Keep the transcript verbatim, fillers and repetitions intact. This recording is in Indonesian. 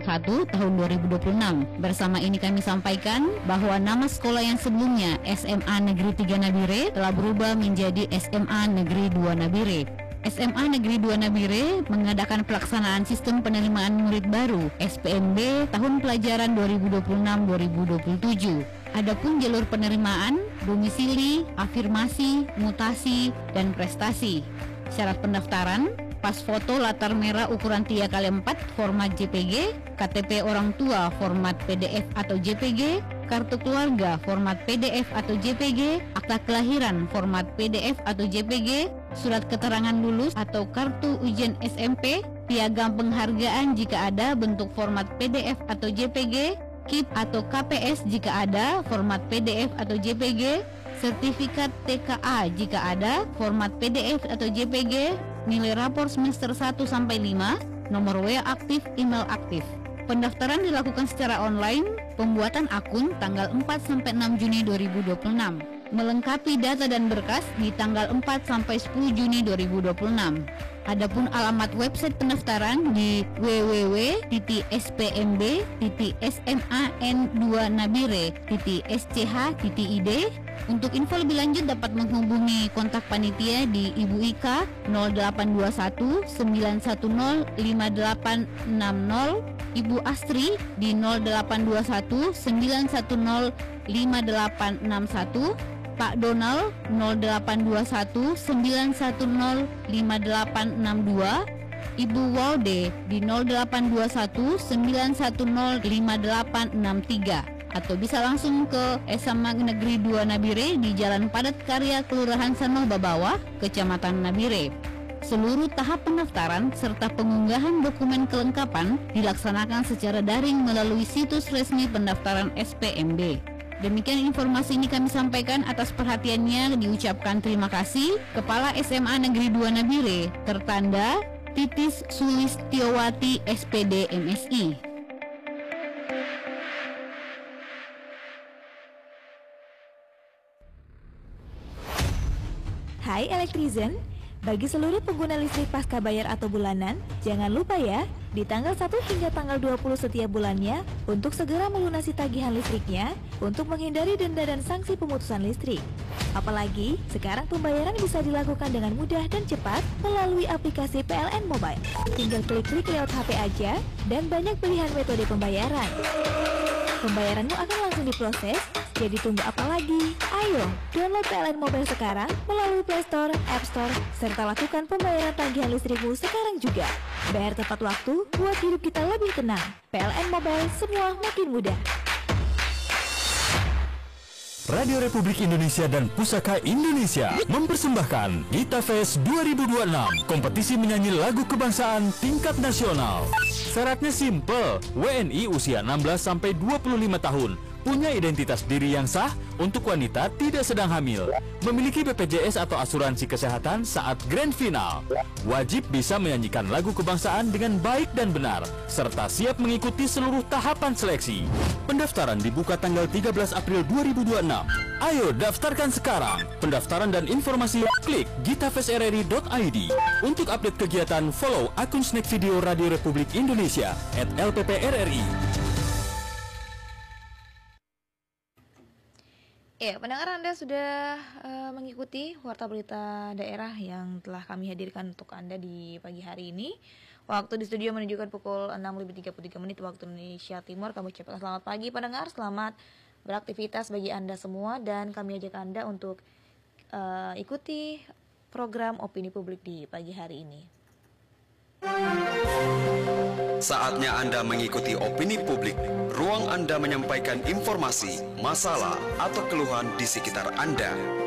satu tahun dua ribu dua puluh enam. Bersama ini kami sampaikan bahwa nama sekolah yang sebelumnya S M A Negeri tiga Nabire telah berubah menjadi S M A Negeri dua Nabire. S M A Negeri dua Nabire mengadakan pelaksanaan sistem penerimaan murid baru S P M B tahun pelajaran dua ribu dua puluh enam dua ribu dua puluh tujuh. Adapun jalur penerimaan, domisili, afirmasi, mutasi, dan prestasi. Syarat pendaftaran, pas foto latar merah ukuran tiga kali empat format J P G, K T P orang tua format P D F atau J P G, kartu keluarga format P D F atau J P G, akta kelahiran format P D F atau J P G, surat keterangan lulus atau kartu ujian S M P, piagam penghargaan jika ada bentuk format P D F atau J P G, K I P atau K P S jika ada format P D F atau J P G, sertifikat T K A jika ada format P D F atau J P G, nilai rapor semester satu sampai lima, nomor W A aktif, email aktif. Pendaftaran dilakukan secara online, pembuatan akun tanggal empat sampai enam Juni dua ribu dua puluh enam. Melengkapi data dan berkas di tanggal empat sampai sepuluh Juni dua ribu dua puluh enam. Adapun alamat website pendaftaran di w w w titik s p m b titik s m a n dua nabire titik s c h titik i d. Untuk info lebih lanjut dapat menghubungi kontak panitia di Ibu Ika nol delapan dua satu sembilan satu nol lima delapan enam nol, Ibu Astri di nol delapan dua satu sembilan satu nol lima delapan enam satu, Pak Donald nol delapan dua satu sembilan satu nol lima delapan enam dua, Ibu Walde di nol delapan dua satu sembilan satu nol lima delapan enam tiga, atau bisa langsung ke S M A Negeri dua Nabire di Jalan Padat Karya, Kelurahan Sanoh Babawah, Kecamatan Nabire. Seluruh tahap pendaftaran serta pengunggahan dokumen kelengkapan dilaksanakan secara daring melalui situs resmi pendaftaran S P M B. Demikian informasi ini kami sampaikan, atas perhatiannya diucapkan terima kasih. Kepala S M A Negeri dua Nabire, tertanda Titis Sulistiowati S P D M S I. Hai Elektrizen, bagi seluruh pengguna listrik pasca bayar atau bulanan, jangan lupa ya, di tanggal satu hingga tanggal dua puluh setiap bulannya, untuk segera melunasi tagihan listriknya, untuk menghindari denda dan sanksi pemutusan listrik. Apalagi, sekarang pembayaran bisa dilakukan dengan mudah dan cepat melalui aplikasi P L N Mobile. Tinggal klik-klik lewat H P aja, dan banyak pilihan metode pembayaran. Pembayaranmu akan langsung diproses, jadi tunggu apa lagi? Ayo, download P L N Mobile sekarang melalui Play Store, App Store, serta lakukan pembayaran tagihan listrikmu sekarang juga. Bayar tepat waktu, buat hidup kita lebih tenang. P L N Mobile, semua makin mudah. Radio Republik Indonesia dan Pusaka Indonesia mempersembahkan Gita Fest dua ribu dua puluh enam, kompetisi menyanyi lagu kebangsaan tingkat nasional. Syaratnya simple, W N I usia enam belas sampai dua puluh lima tahun, punya identitas diri yang sah, untuk wanita tidak sedang hamil, memiliki B P J S atau asuransi kesehatan saat grand final, wajib bisa menyanyikan lagu kebangsaan dengan baik dan benar, serta siap mengikuti seluruh tahapan seleksi. Pendaftaran dibuka tanggal tiga belas April dua ribu dua puluh enam. Ayo daftarkan sekarang. Pendaftaran dan informasi klik gitafestrri dot i d. Untuk update kegiatan, follow akun Snack Video Radio Republik Indonesia at L P P R R I. Ya, pendengar, Anda sudah uh, mengikuti warta berita daerah yang telah kami hadirkan untuk Anda di pagi hari ini. Waktu di studio menunjukkan pukul enam lebih tiga puluh tiga menit waktu Indonesia Timur. Kami ucapkan selamat pagi pendengar, selamat beraktivitas bagi Anda semua, dan kami ajak Anda untuk uh, ikuti program Opini Publik di pagi hari ini. Saatnya Anda mengikuti Opini Publik, ruang Anda menyampaikan informasi, masalah, atau keluhan di sekitar Anda.